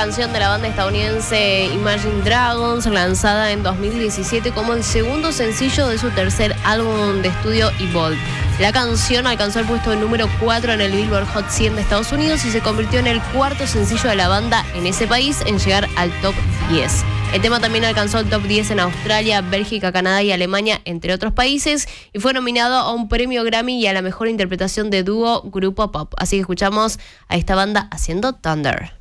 canción de la banda estadounidense Imagine Dragons, lanzada en 2017 como el segundo sencillo de su tercer álbum de estudio Evolve. La canción alcanzó el puesto número 4 en el Billboard Hot 100 de Estados Unidos y se convirtió en el cuarto sencillo de la banda en ese país en llegar al top 10. El tema también alcanzó el top 10 en Australia, Bélgica, Canadá y Alemania, entre otros países, y fue nominado a un premio Grammy y a la mejor interpretación de dúo grupo pop. Así que escuchamos a esta banda haciendo Thunder.